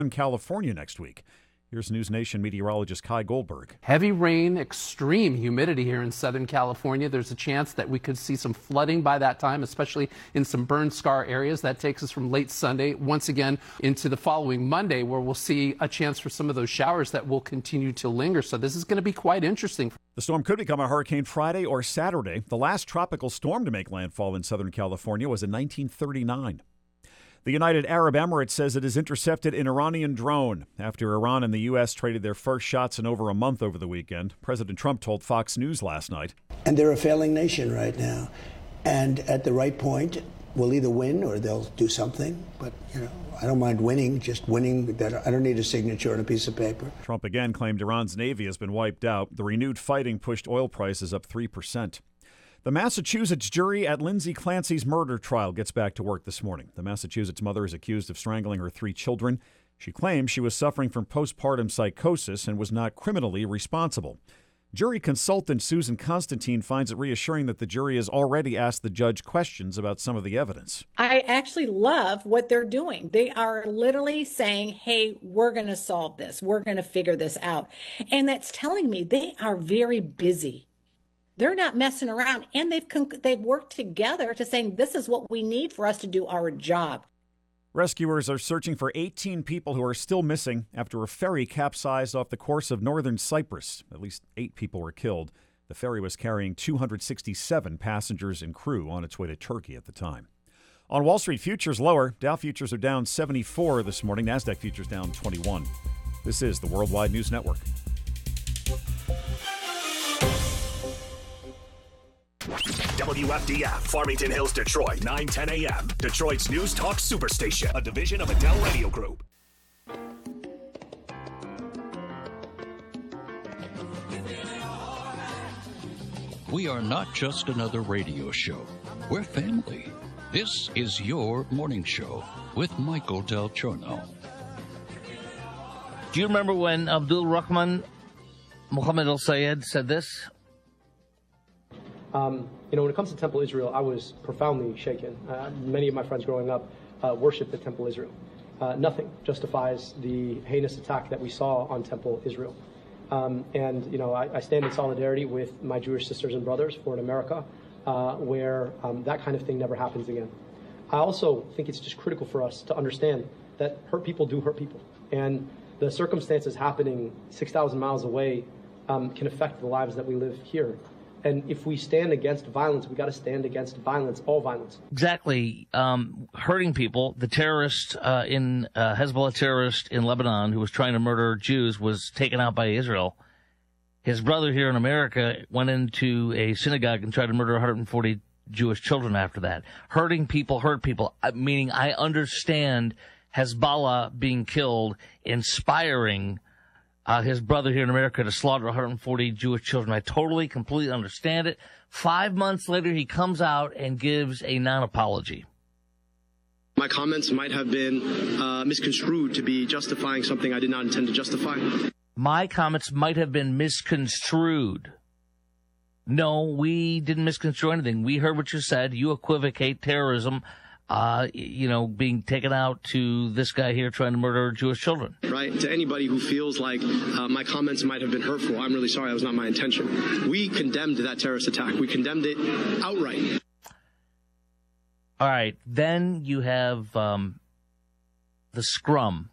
in California next week. Here's News Nation meteorologist Kai Goldberg. Heavy rain, extreme humidity here in Southern California. There's a chance that we could see some flooding by that time, especially in some burn scar areas. That takes us from late Sunday once again into the following Monday, where we'll see a chance for some of those showers that will continue to linger. So this is going to be quite interesting. The storm could become a hurricane Friday or Saturday. The last tropical storm to make landfall in Southern California was in 1939. The United Arab Emirates says it has intercepted an Iranian drone after Iran and the U.S. traded their first shots in over a month over the weekend. President Trump told Fox News last night. And they're a failing nation right now. And at the right point, we'll either win or they'll do something. But, I don't mind winning, just winning. I don't need a signature on a piece of paper. Trump again claimed Iran's Navy has been wiped out. The renewed fighting pushed oil prices up 3%. The Massachusetts jury at Lindsay Clancy's murder trial gets back to work this morning. The Massachusetts mother is accused of strangling her 3 children. She claims she was suffering from postpartum psychosis and was not criminally responsible. Jury consultant Susan Constantine finds it reassuring that the jury has already asked the judge questions about some of the evidence. I actually love what they're doing. They are literally saying, hey, we're going to solve this. We're going to figure this out. And that's telling me they are very busy. They're not messing around, and they've worked together to saying this is what we need for us to do our job. Rescuers are searching for 18 people who are still missing after a ferry capsized off the course of northern Cyprus. At least 8 people were killed. The ferry was carrying 267 passengers and crew on its way to Turkey at the time. On Wall Street, futures lower. Dow futures are down 74 this morning. NASDAQ futures down 21. This is the Worldwide News Network. WFDF, Farmington Hills, Detroit, 9:10 a.m. Detroit's News Talk Superstation, a division of Adele Radio Group. We are not just another radio show. We're family. This is your morning show with Michael Del Giorno. Do you remember when Abdul Rahman Mohammed al-Sayed said this? When it comes to Temple Israel, I was profoundly shaken. Many of my friends growing up worshiped at Temple Israel. Nothing justifies the heinous attack that we saw on Temple Israel. I stand in solidarity with my Jewish sisters and brothers for an America where that kind of thing never happens again. I also think it's just critical for us to understand that hurt people do hurt people. And the circumstances happening 6,000 miles away can affect the lives that we live here. And if we stand against violence, we got to stand against violence, all violence. Exactly. Hurting people. The terrorist Hezbollah terrorist in Lebanon who was trying to murder Jews was taken out by Israel. His brother here in America went into a synagogue and tried to murder 140 Jewish children after that. Hurting people hurt people, meaning I understand Hezbollah being killed, inspiring his brother here in America to slaughter 140 Jewish children. I totally, completely understand it. 5 months later, he comes out and gives a non-apology. My comments might have been misconstrued to be justifying something I did not intend to justify. My comments might have been misconstrued. No, we didn't misconstrue anything. We heard what you said. You equivocate terrorism. Being taken out to this guy here trying to murder Jewish children. Right. To anybody who feels like my comments might have been hurtful, I'm really sorry. That was not my intention. We condemned that terrorist attack. We condemned it outright. All right. Then you have the scrum,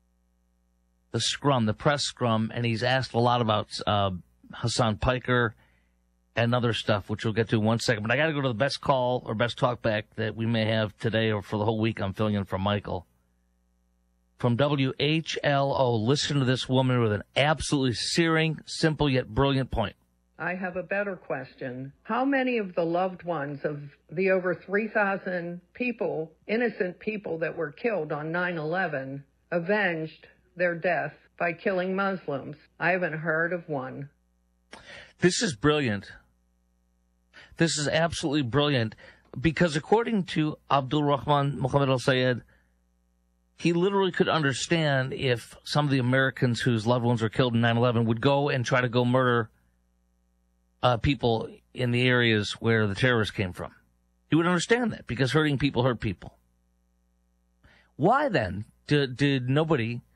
the press scrum, and he's asked a lot about Hassan Piker and other stuff, which we'll get to in 1 second. But I got to go to the best call or best talkback that we may have today or for the whole week. I'm filling in for Michael. From WHLO, listen to this woman with an absolutely searing, simple yet brilliant point. I have a better question. How many of the loved ones of the over 3,000 people, innocent people that were killed on 9/11, avenged their death by killing Muslims? I haven't heard of one. This is brilliant. This is absolutely brilliant because according to Abdul Rahman Mohammed al-Sayed, he literally could understand if some of the Americans whose loved ones were killed in 9/11 would go and try to go murder people in the areas where the terrorists came from. He would understand that because hurting people hurt people. Why then did nobody